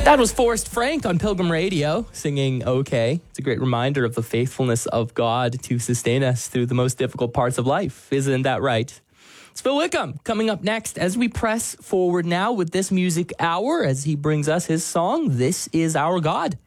That was Forrest Frank on Pilgrim Radio singing OK. It's a great reminder of the faithfulness of God to sustain us through the most difficult parts of life. Isn't that right? It's Phil Wickham coming up next as we press forward now with this music hour as he brings us his song, This Is Our God.